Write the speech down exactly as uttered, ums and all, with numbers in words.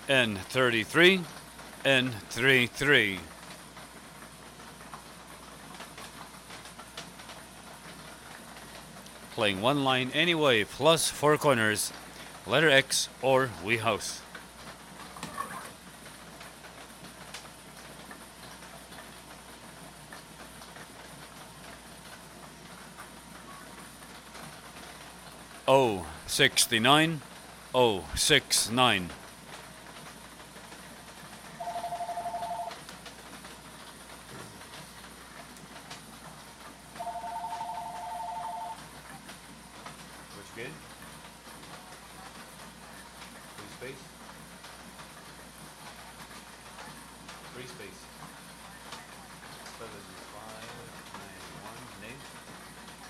N thirty-three, N thirty-three. Playing one line anyway, plus four corners, letter X or we house. Oh, sixty-nine, oh, six nine. Which gate? Which space?